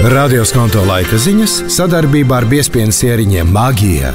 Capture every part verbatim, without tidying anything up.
Radio Skonto laika ziņas sadarbībā ar biezpienas ieriņiem Magija.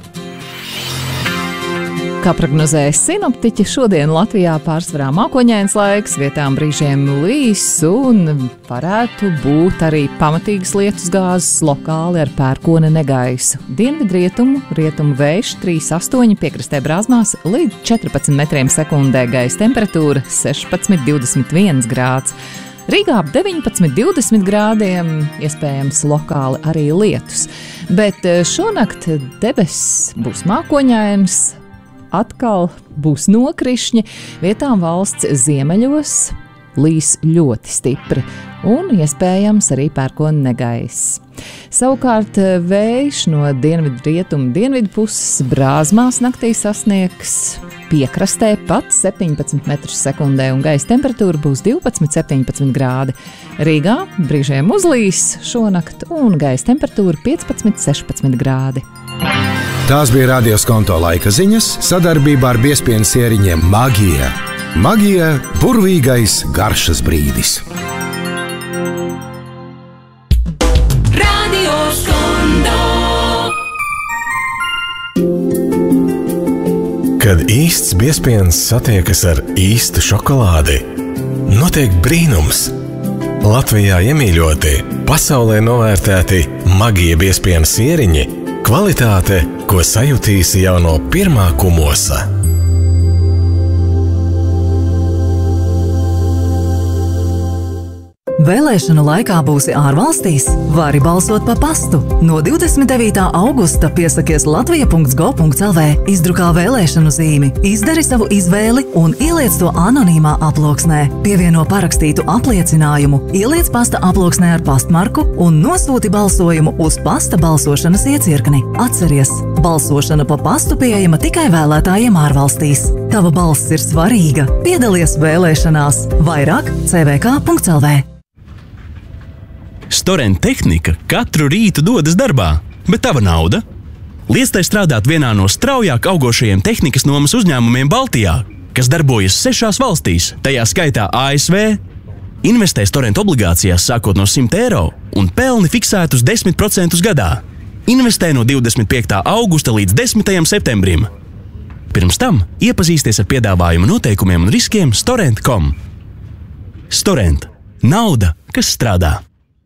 Kā prognozēja sinoptiķi, šodien Latvijā pārsvarā mākoņains laiks, vietām brīžiem līs un varētu būt arī pamatīgas lietus gāzes lokāli ar pērkona negaisu. Dienvidrietumu, rietumu vējš trīs astoņi, piekrastē brāzmās līdz četrpadsmit metriem sekundē, gaisa temperatūra sešpadsmit divdesmit viens grāds. Rīgā ap deviņpadsmit divdesmit grādiem, iespējams lokāli arī lietus. Bet šonakt debesis būs mākoņainas, atkal būs nokrišņi, vietām valsts ziemeļos līs ļoti stipri un iespējams arī pērkona negaiss. Savukārt vējš no dienvidu rietumu dienvidu puses brāzmās naktī sasniegs piekrastē pat septiņpadsmit metrus sekundē un gaisa temperatūra būs divpadsmit septiņpadsmit grādi. Rīgā brīžiem uzlīs šonakt un gaisa temperatūra piecpadsmit sešpadsmit grādi. Tās bija Radio Skonto laika ziņas sadarbībā ar biezpienas ieriņiem Magija. Magija – burvīgais garšas brīdis. Radio Skonto. Kad īsts biezpienas satiekas ar īstu šokolādi, notiek brīnums. Latvijā iemīļoti, pasaulē novērtēti Magija biezpienas ieriņi, kvalitāte, ko sajutīsi jau no pirmā kumosa. Vēlēšanu laikā būsi ārvalstīs? Vari balsot pa pastu. No divdesmit devītā augusta piesakies latvija punkts gov punkts el vē, izdrukā vēlēšanu zīmi, izdari savu izvēli un ieliec to anonīmā aploksnē. Pievieno parakstītu apliecinājumu, ieliec pasta aploksnē ar pastmarku un nosūti balsojumu uz pasta balsošanas iecirkni. Atceries, balsošana pa pastu pieejama tikai vēlētājiem ārvalstīs. Tava balss ir svarīga. Piedalies vēlēšanās. Vairāk ce ve ka punkts el vē. Storent tehnika katru rītu dodas darbā, bet tava nauda? Liec tai strādāt vienā no straujāk augošajiem tehnikas nomas uzņēmumiem Baltijā, kas darbojas sešās valstīs, tajā skaitā A S V. Investē Storent obligācijās sākot no simt eiro un pelni fiksētus desmit procentus gadā. Investē no divdesmit piektā augusta līdz desmitajam septembrim. Pirms tam iepazīsties ar piedāvājumu noteikumiem un riskiem storent punktu com. Storent. Nauda, kas strādā.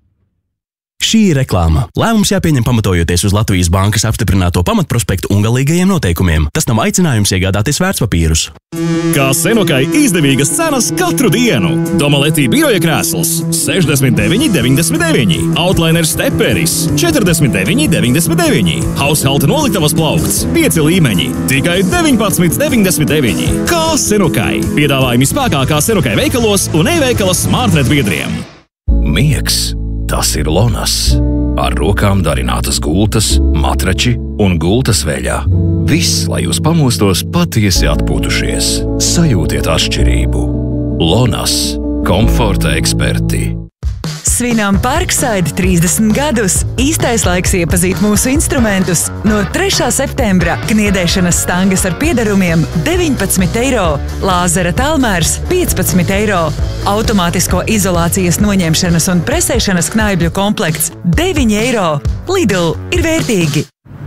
Šī ir reklāma. Lēmums jāpieņem pamatojoties uz Latvijas bankas apstiprināto pamatprospektu un galīgajiem noteikumiem. Tas nav aicinājums iegādāties vērtspapīrus. Kā Senokai izdevīgas cenas katru dienu. Domaletī biroja krēsls sešdesmit deviņi deviņdesmit deviņi, Outlainer Steperis četrdesmit deviņi deviņdesmit deviņi, Haushalta noliktavas plaukts pieci līmeņi, tikai deviņpadsmit deviņdesmit deviņi. Kā Senokai. Piedāvājumi spēkā kā Senokai veikalos un e-veikala Smartnet biedriem. Miegs. Tas ir Lonas. Ar rokām darinātas gultas, matrači un gultas veļā. Viss, lai jūs pamostos patiesi atpūtušies. Sajūtiet atšķirību. Lonas. Komforta eksperti. Svinām Parkside trīsdesmit gadus. Īstais laiks iepazīt mūsu instrumentus. No trešā septembra kniedēšanas stangas ar piedarumiem deviņpadsmit eiro, lāzera tālmērs piecpadsmit eiro, automātisko izolācijas noņemšanas un presēšanas knaibļu komplekts deviņi eiro. Lidl ir vērtīgi!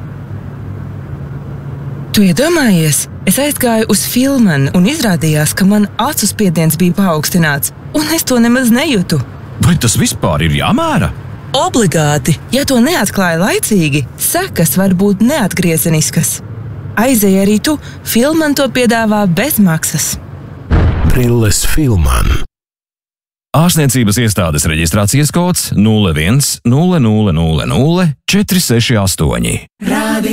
Tu iedomājies? Es aizgāju uz Filmanu un izrādījās, ka man acu spiediens bija paaugstināts, un es to nemaz nejūtu. Vai tas vispār ir jāmēra? Obligāti, ja to neatklāja laicīgi, sekas var būt neatgriezeniskas. Aizej arī tu, Filman to piedāvā bez maksas. Brilles Filman. Ārstniecības iestādes reģistrācijas kods nulle viens nulle nulle nulle nulle četri seši astoņi.